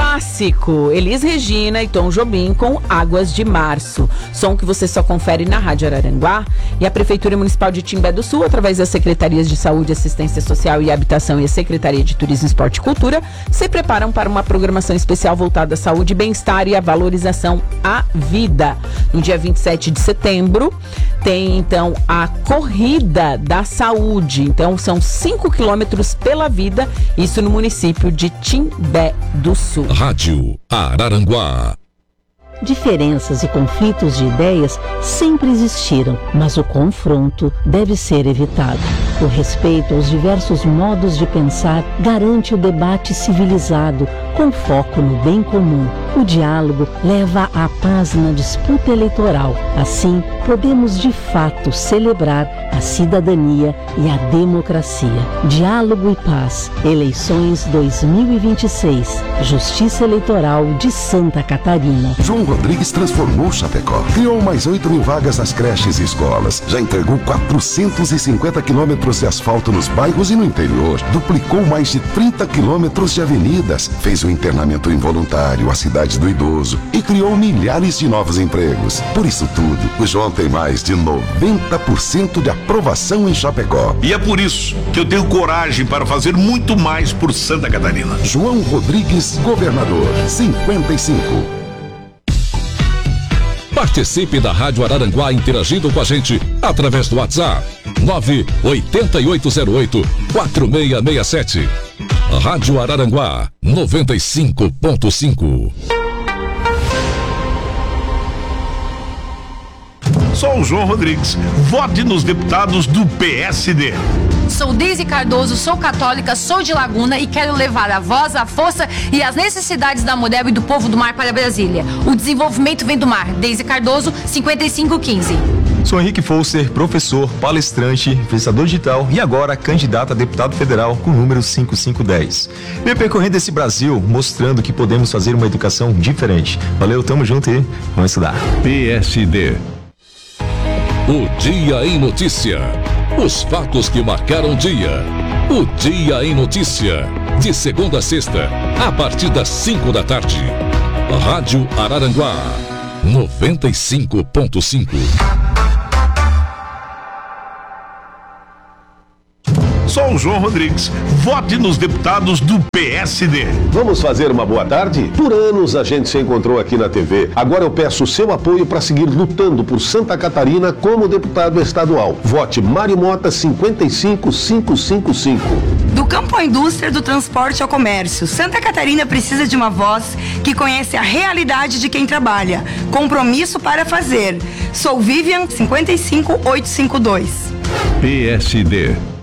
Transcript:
clássico, Elis Regina e Tom Jobim com Águas de Março. Som que você só confere na Rádio Araranguá. E a Prefeitura Municipal de Timbé do Sul, através das Secretarias de Saúde, Assistência Social e Habitação e a Secretaria de Turismo, Esporte e Cultura, se preparam para uma programação especial voltada à saúde, bem-estar e à valorização à vida. No dia 27 de setembro, tem então a Corrida da Saúde. Então são 5 quilômetros pela vida, isso no município de Timbé do Sul. Rádio Araranguá. Diferenças e conflitos de ideias sempre existiram, mas o confronto deve ser evitado. O respeito aos diversos modos de pensar garante o debate civilizado, com foco no bem comum. O diálogo leva à paz na disputa eleitoral. Assim, podemos de fato celebrar a cidadania e a democracia. Diálogo e paz. Eleições 2026. Justiça Eleitoral de Santa Catarina. João Rodrigues transformou Chapecó. Criou mais 8.000 vagas nas creches e escolas. Já entregou 450 quilômetros de asfalto nos bairros e no interior. Duplicou mais de 30 quilômetros de avenidas. Fez o internamento involuntário, a cidade do idoso e criou milhares de novos empregos. Por isso tudo, o João tem mais de 90% de aprovação em Chapecó. E é por isso que eu tenho coragem para fazer muito mais por Santa Catarina. João Rodrigues, governador, 55. Participe da Rádio Araranguá interagindo com a gente através do WhatsApp 98808-4667. Rádio Araranguá 95.5. Sou o João Rodrigues. Vote nos deputados do PSD. Sou Deise Cardoso, sou católica, sou de Laguna e quero levar a voz, a força e as necessidades da mulher e do povo do mar para Brasília. O desenvolvimento vem do mar. Deise Cardoso, 5515. Sou Henrique Foster, professor, palestrante, influenciador digital e agora candidato a deputado federal com o número 5510. Venho percorrendo esse Brasil mostrando que podemos fazer uma educação diferente. Valeu, tamo junto e vamos estudar. PSD. O Dia em Notícia. Os fatos que marcaram o dia. O Dia em Notícia. De segunda a sexta, a partir das 5 da tarde. Rádio Araranguá 95.5. Sou o João Rodrigues. Vote nos deputados do PSD. Vamos fazer uma boa tarde? Por anos a gente se encontrou aqui na TV. Agora eu peço o seu apoio para seguir lutando por Santa Catarina como deputado estadual. Vote Mário Mota 55555. Do campo à indústria, do transporte ao comércio, Santa Catarina precisa de uma voz que conhece a realidade de quem trabalha. Compromisso para fazer. Sou Vivian 55852. PSD.